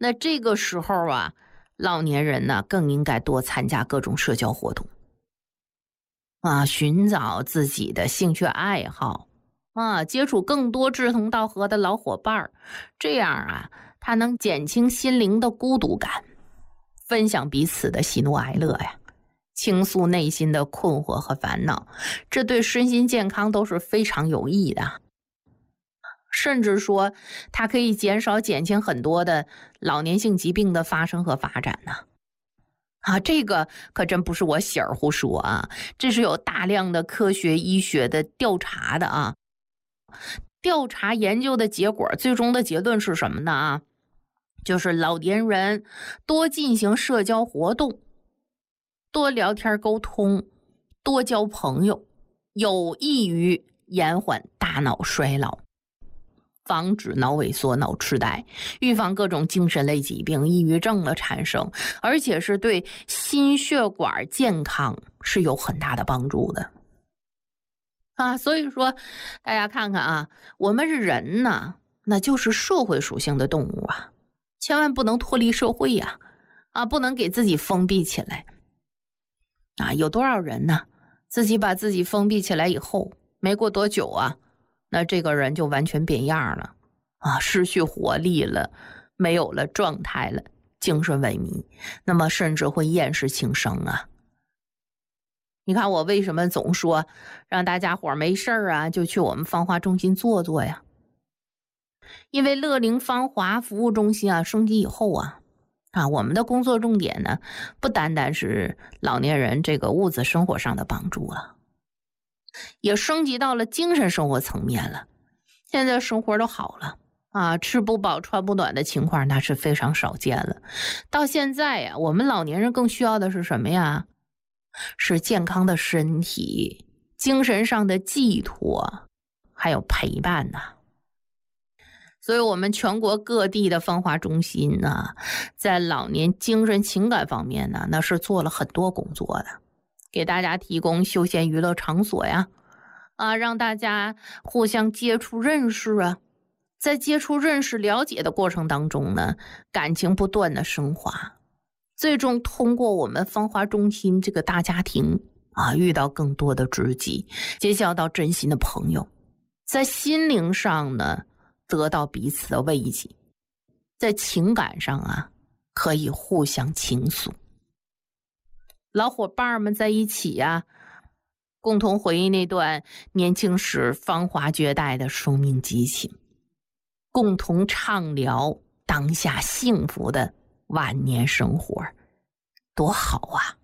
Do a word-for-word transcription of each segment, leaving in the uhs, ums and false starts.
那这个时候啊，老年人呢更应该多参加各种社交活动啊，寻找自己的兴趣爱好啊，接触更多志同道合的老伙伴，这样啊，他能减轻心灵的孤独感，分享彼此的喜怒哀乐呀，倾诉内心的困惑和烦恼，这对身心健康都是非常有益的。甚至说它可以减少减轻很多的老年性疾病的发生和发展呢。啊，这个可真不是我喜儿胡说啊，这是有大量的科学医学的调查的啊。调查研究的结果，最终的结论是什么呢啊？就是老年人多进行社交活动，多聊天沟通，多交朋友，有益于延缓大脑衰老，防止脑萎缩、脑痴呆，预防各种精神类疾病、抑郁症的产生，而且是对心血管健康是有很大的帮助的啊。所以说大家看看啊，我们人呢，那就是社会属性的动物啊，千万不能脱离社会呀，啊，不能给自己封闭起来啊。有多少人呢，自己把自己封闭起来以后，没过多久啊，那这个人就完全变样了啊，失去活力了，没有了状态了，精神萎靡，那么甚至会厌世轻生啊。你看我为什么总说让大家伙没事啊就去我们芳华中心坐坐呀？因为乐龄芳华服务中心啊升级以后啊啊，我们的工作重点呢不单单是老年人这个物质生活上的帮助啊，也升级到了精神生活层面了。现在生活都好了啊，吃不饱穿不暖的情况那是非常少见了。到现在呀，我们老年人更需要的是什么呀？是健康的身体，精神上的寄托，还有陪伴呐、啊。所以我们全国各地的芳华中心呢，在老年精神情感方面呢，那是做了很多工作的，给大家提供休闲娱乐场所呀，啊，让大家互相接触认识啊，在接触认识了解的过程当中呢，感情不断的升华，最终通过我们芳华中心这个大家庭啊，遇到更多的知己，结交到真心的朋友，在心灵上呢得到彼此的慰藉，在情感上啊可以互相倾诉，老伙伴们在一起啊，共同回忆那段年轻时芳华绝代的生命激情，共同畅聊当下幸福的晚年生活，多好啊！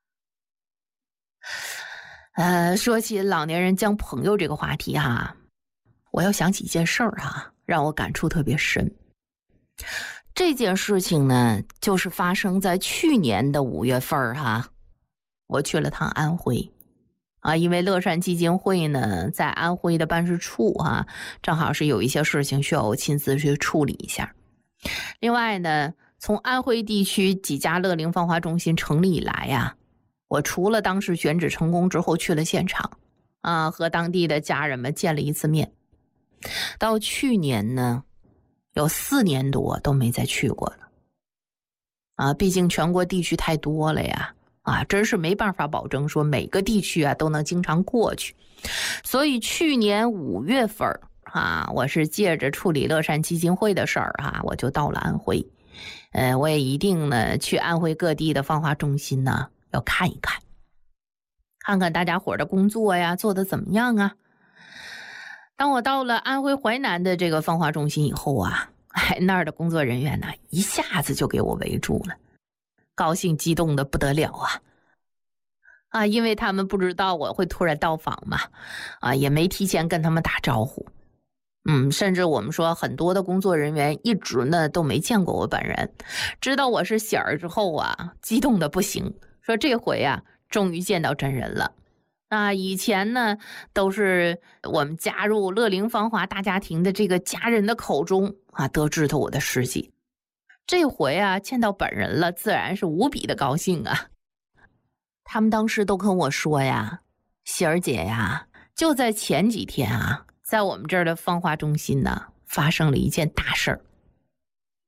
呃，说起老年人交朋友这个话题哈、啊，我要想起一件事儿哈，让我感触特别深。这件事情呢，就是发生在去年的五月份哈，我去了趟安徽啊，因为乐善基金会呢在安徽的办事处哈，正好是有一些事情需要我亲自去处理一下。另外呢，从安徽地区几家乐龄芳华中心成立以来呀，我除了当时选址成功之后去了现场啊，和当地的家人们见了一次面。到去年呢，有四年多都没再去过了啊，毕竟全国地区太多了呀啊，真是没办法保证说每个地区啊都能经常过去。所以去年五月份啊，我是借着处理乐善基金会的事儿啊，我就到了安徽。呃，我也一定呢去安徽各地的芳华中心呢要看一看，看看大家伙的工作呀做得怎么样啊。当我到了安徽淮南的这个芳华中心以后啊，哎，那儿的工作人员呢一下子就给我围住了，高兴激动的不得了啊啊！因为他们不知道我会突然到访嘛，啊，也没提前跟他们打招呼，嗯，甚至我们说很多的工作人员一直呢都没见过我本人，知道我是喜儿之后啊，激动的不行，说这回啊终于见到真人了。啊，以前呢都是我们加入乐龄芳华大家庭的这个家人的口中啊得知的我的事迹，这回啊见到本人了，自然是无比的高兴啊。他们当时都跟我说呀，喜儿姐呀，就在前几天啊，在我们这儿的芳华中心呢发生了一件大事儿